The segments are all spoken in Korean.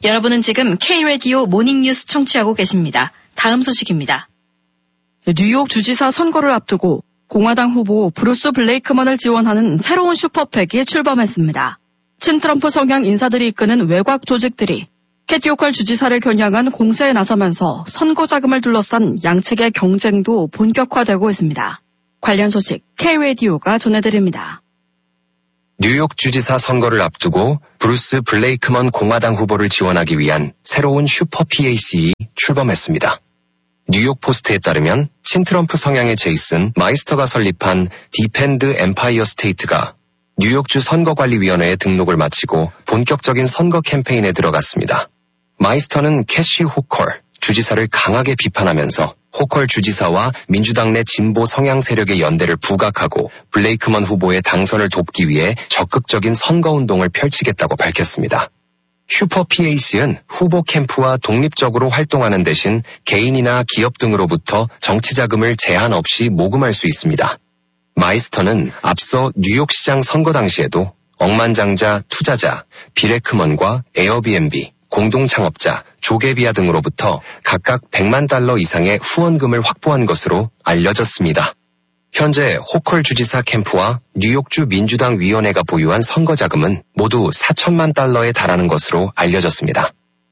여러분은 지금 K-라디오 모닝뉴스 청취하고 계십니다. 다음 소식입니다. 뉴욕 주지사 선거를 앞두고 공화당 후보 브루스 블레이크먼을 지원하는 새로운 슈퍼팩이 출범했습니다. 친트럼프 성향 인사들이 이끄는 외곽 조직들이 캐티 호컬 주지사를 겨냥한 공세에 나서면서 선거 자금을 둘러싼 양측의 경쟁도 본격화되고 있습니다. 관련 소식 K-라디오가 전해드립니다. 뉴욕 주지사 선거를 앞두고 브루스 블레이크먼 공화당 후보를 지원하기 위한 새로운 슈퍼 PAC이 출범했습니다. 뉴욕 포스트에 따르면 친트럼프 성향의 제이슨 마이스터가 설립한 디펜드 엠파이어 스테이트가 뉴욕주 선거관리위원회에 등록을 마치고 본격적인 선거 캠페인에 들어갔습니다. 마이스터는 캐시 호컬 주지사를 강하게 비판하면서 호컬 주지사와 민주당 내 진보 성향 세력의 연대를 부각하고 블레이크먼 후보의 당선을 돕기 위해 적극적인 선거운동을 펼치겠다고 밝혔습니다. 슈퍼 PAC는 후보 캠프와 독립적으로 활동하는 대신 개인이나 기업 등으로부터 정치 자금을 제한 없이 모금할 수 있습니다. 마이스터는 앞서 뉴욕시장 선거 당시에도 억만장자 투자자, 비레크먼과 에어비앤비, 공동창업자, 조개비아 등으로부터 각각 $1,000,000 이상의 후원금을 확보한 것으로 알려졌습니다. 현재 호컬 주지사 캠프와 뉴욕주 민주당 위원회가 보유한 선거 자금은 모두 $4,000,000에 달하는 것으로 알려졌습니다.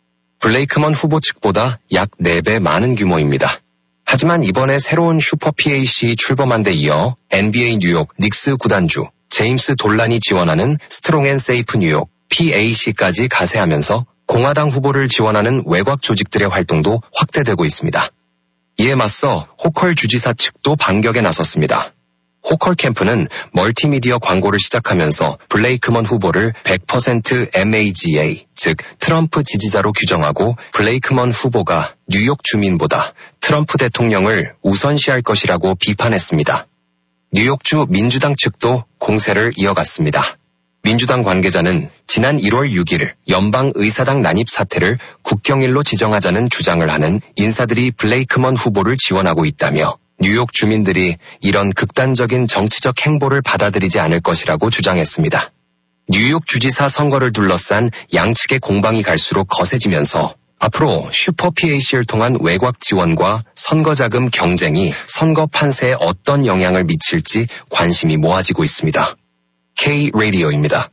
블레이크먼 후보 측보다 약 4배 많은 규모입니다. 하지만 이번에 새로운 슈퍼 PAC 출범한 데 이어 NBA 뉴욕 닉스 구단주 제임스 돌란이 지원하는 스트롱 앤 세이프 뉴욕 PAC까지 가세하면서 공화당 후보를 지원하는 외곽 조직들의 활동도 확대되고 있습니다. 이에 맞서 호컬 주지사 측도 반격에 나섰습니다. 호컬 캠프는 멀티미디어 광고를 시작하면서 블레이크먼 후보를 100% MAGA, 즉 트럼프 지지자로 규정하고 블레이크먼 후보가 뉴욕 주민보다 트럼프 대통령을 우선시할 것이라고 비판했습니다. 뉴욕주 민주당 측도 공세를 이어갔습니다. 민주당 관계자는 지난 1월 6일 연방의사당 난입 사태를 국경일로 지정하자는 주장을 하는 인사들이 블레이크먼 후보를 지원하고 있다며 뉴욕 주민들이 이런 극단적인 정치적 행보를 받아들이지 않을 것이라고 주장했습니다. 뉴욕 주지사 선거를 둘러싼 양측의 공방이 갈수록 거세지면서 앞으로 슈퍼 PAC를 통한 외곽 지원과 선거자금 경쟁이 선거 판세에 어떤 영향을 미칠지 관심이 모아지고 있습니다. K-라디오입니다.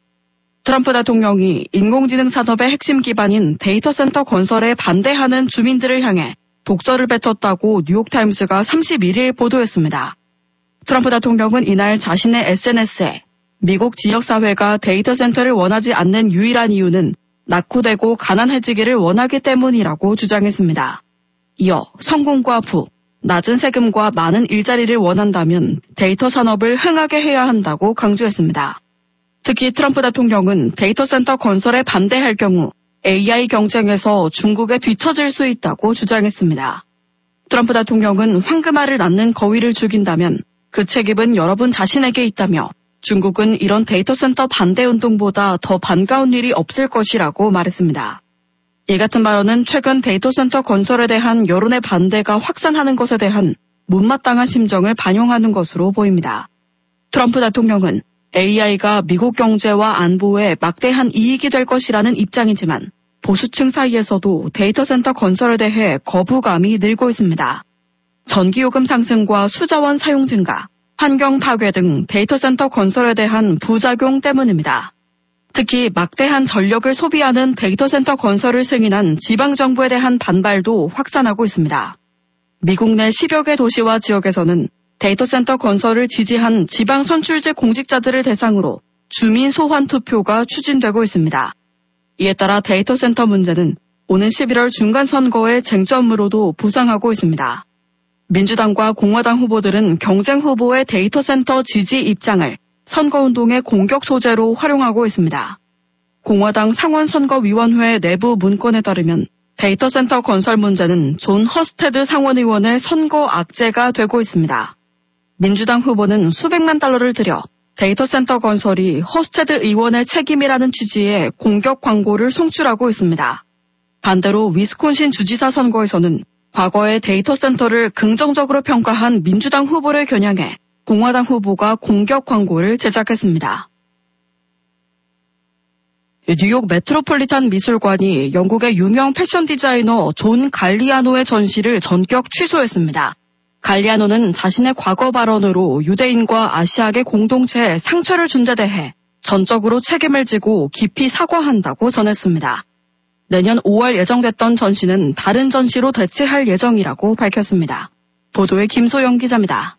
트럼프 대통령이 인공지능 산업의 핵심 기반인 데이터 센터 건설에 반대하는 주민들을 향해 독서를 뱉었다고 뉴욕타임스가 31일 보도했습니다. 트럼프 대통령은 이날 자신의 SNS에 미국 지역사회가 데이터 센터를 원하지 않는 유일한 이유는 낙후되고 가난해지기를 원하기 때문이라고 주장했습니다. 이어 성공과 부, 낮은 세금과 많은 일자리를 원한다면 데이터 산업을 흥하게 해야 한다고 강조했습니다. 특히 트럼프 대통령은 데이터 센터 건설에 반대할 경우 AI 경쟁에서 중국에 뒤처질 수 있다고 주장했습니다. 트럼프 대통령은 황금알을 낳는 거위를 죽인다면 그 책임은 여러분 자신에게 있다며 중국은 이런 데이터 센터 반대 운동보다 더 반가운 일이 없을 것이라고 말했습니다. 이 같은 발언은 최근 데이터 센터 건설에 대한 여론의 반대가 확산하는 것에 대한 못마땅한 심정을 반영하는 것으로 보입니다. 트럼프 대통령은 AI가 미국 경제와 안보에 막대한 이익이 될 것이라는 입장이지만 보수층 사이에서도 데이터 센터 건설에 대해 거부감이 늘고 있습니다. 전기요금 상승과 수자원 사용 증가, 환경 파괴 등 데이터 센터 건설에 대한 부작용 때문입니다. 특히 막대한 전력을 소비하는 데이터 센터 건설을 승인한 지방정부에 대한 반발도 확산하고 있습니다. 미국 내 10여 개 도시와 지역에서는 데이터 센터 건설을 지지한 지방 선출직 공직자들을 대상으로 주민 소환 투표가 추진되고 있습니다. 이에 따라 데이터 센터 문제는 오는 11월 중간선거의 쟁점으로도 부상하고 있습니다. 민주당과 공화당 후보들은 경쟁 후보의 데이터 센터 지지 입장을 선거운동의 공격 소재로 활용하고 있습니다. 공화당 상원선거위원회 내부 문건에 따르면 데이터 센터 건설 문제는 존 허스테드 상원의원의 선거 악재가 되고 있습니다. 민주당 후보는 수백만 달러를 들여 데이터 센터 건설이 허스테드 의원의 책임이라는 취지의 공격 광고를 송출하고 있습니다. 반대로 위스콘신 주지사 선거에서는 과거의 데이터 센터를 긍정적으로 평가한 민주당 후보를 겨냥해 공화당 후보가 공격 광고를 제작했습니다. 뉴욕 메트로폴리탄 미술관이 영국의 유명 패션 디자이너 존 갈리아노의 전시를 전격 취소했습니다. 갈리아노는 자신의 과거 발언으로 유대인과 아시아계 공동체에 상처를 준 데 대해 전적으로 책임을 지고 깊이 사과한다고 전했습니다. 내년 5월 예정됐던 전시는 다른 전시로 대체할 예정이라고 밝혔습니다. 보도에 김소영 기자입니다.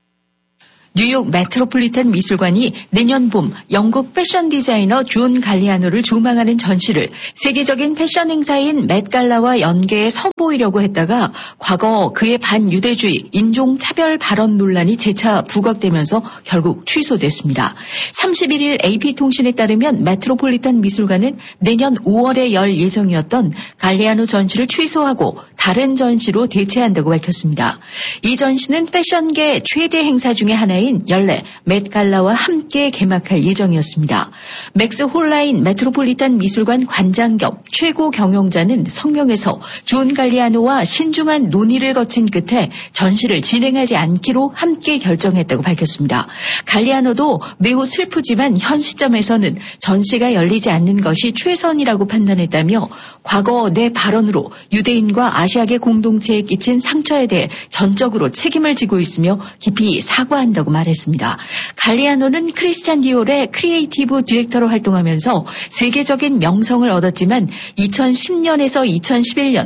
뉴욕 메트로폴리탄 미술관이 내년 봄 영국 패션 디자이너 존 갈리아노를 조망하는 전시를 세계적인 패션 행사인 맷갈라와 연계해 선보이려고 했다가 과거 그의 반유대주의, 인종차별 발언 논란이 재차 부각되면서 결국 취소됐습니다. 31일 AP통신에 따르면 메트로폴리탄 미술관은 내년 5월에 열 예정이었던 갈리아노 전시를 취소하고 다른 전시로 대체한다고 밝혔습니다. 이 전시는 패션계 최대 행사 중에 하나인 연례 맷갈라와 함께 개막할 예정이었습니다. 맥스 홀라인 메트로폴리탄 미술관 관장 겸 최고 경영자는 성명에서 존 갈리아노와 신중한 논의를 거친 끝에 전시를 진행하지 않기로 함께 결정했다고 밝혔습니다. 갈리아노도 매우 슬프지만 현 시점에서는 전시가 열리지 않는 것이 최선이라고 판단했다며 과거 내 발언으로 유대인과 아시아계 공동체에 끼친 상처에 대해 전적으로 책임을 지고 있으며 깊이 사과한다고 말했습니다. 갈리아노는 크리스찬 디올의 크리에이티브 디렉터로 활동하면서 세계적인 명성을 얻었지만 2010년에서 2011년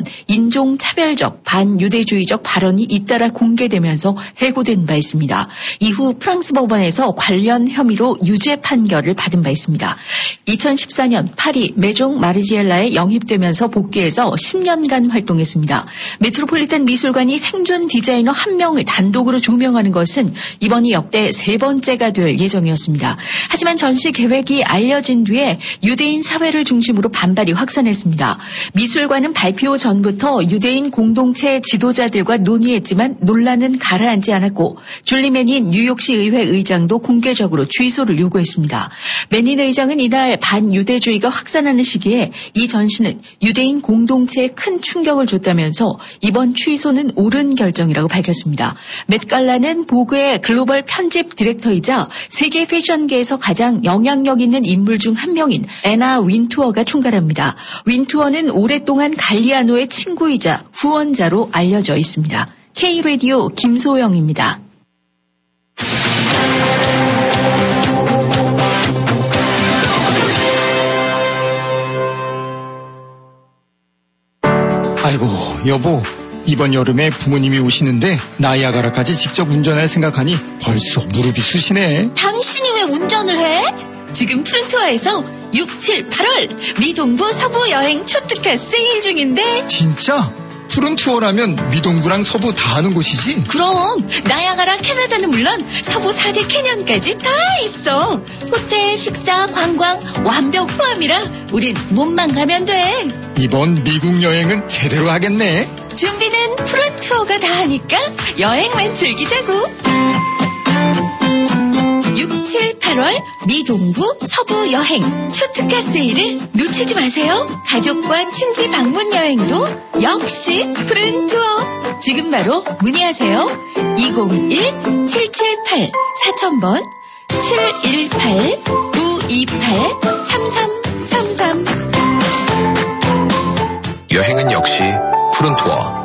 인종차별적 반유대주의적 발언이 잇따라 공개되면서 해고된 바 있습니다. 이후 프랑스 법원에서 관련 혐의로 유죄 판결을 받은 바 있습니다. 2014년 파리 메종 마르지엘라에 영입되면서 복귀해서 10년간 활동했습니다. 메트로폴리탄 미술관이 생존 디자이너 한 명을 단독으로 조명하는 것은 이번이 역대 세 번째가 될 예정이었습니다. 하지만 전시 계획이 알려진 뒤에 유대인 사회를 중심으로 반발이 확산했습니다. 미술관은 발표 전부터 유대인 공동체 지도자들과 논의했지만 논란은 가라앉지 않았고 줄리 매닌 뉴욕시 의회 의장도 공개적으로 취소를 요구했습니다. 매닌 의장은 이날 반유대주의가 확산하는 시기에 이 전시는 유대인 공동체에 큰 충격을 줬다면서 이번 취소는 옳은 결정이라고 밝혔습니다. 맷갈라는 보그의 글로벌 편집 디렉터이자 세계 패션계에서 가장 영향력 있는 인물 중 한 명인 애나 윈투어가 총괄합니다. 윈투어는 오랫동안 갈리아노의 친구이자 후원자로 알려져 있습니다. K-라디오 김소영입니다. 아이고, 여보. 이번 여름에 부모님이 오시는데 나이아가라까지 직접 운전할 생각하니 벌써 무릎이 쑤시네. 당신이 왜 운전을 해? 지금 푸른투어에서 6, 7, 8월 미동부 서부 여행 초특가 세일 중인데. 진짜? 푸른투어라면 미동부랑 서부 다 하는 곳이지? 그럼 나이아가라 캐나다는 물론 서부 4대 캐년까지 다 있어. 호텔, 식사, 관광 완벽 포함이라 우린 몸만 가면 돼. 이번 미국 여행은 제대로 하겠네. 준비는 푸른투어가 다 하니까 여행만 즐기자고. 6, 7, 8월 미동부 서부 여행 초특가 세일을 놓치지 마세요. 가족과 친지 방문 여행도 역시 푸른투어. 지금 바로 문의하세요. 201-778-4000번 718-928-3333. 여행은 역시 푸른투어.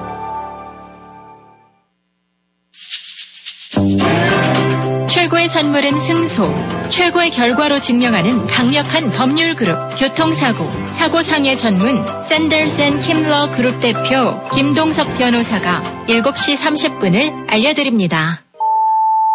최고의 선물은 승소. 최고의 결과로 증명하는 강력한 법률 그룹. 교통사고, 사고상해 전문 샌더슨 킴러 그룹 대표 김동석 변호사가 7시 30분을 알려드립니다.